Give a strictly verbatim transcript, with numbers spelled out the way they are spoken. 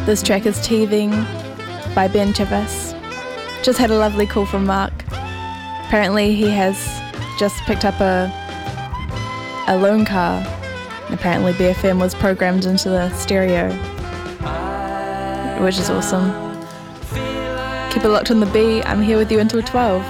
This track is Teething by Ben Chavis. Just had a lovely call from Mark. Apparently he has just picked up a a loan car, and apparently B F M was programmed into the stereo, which is awesome. Keep it locked on the B. I'm here with you until twelve.